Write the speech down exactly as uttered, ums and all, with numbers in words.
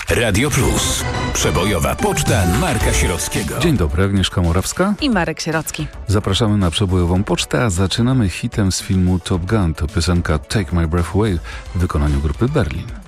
Radio Plus. Przebojowa poczta Marka Sierockiego. Dzień dobry, Agnieszka Morawska i Marek Sierocki. Zapraszamy na przebojową pocztę, a zaczynamy hitem z filmu Top Gun. To piosenka Take My Breath Away w wykonaniu grupy Berlin.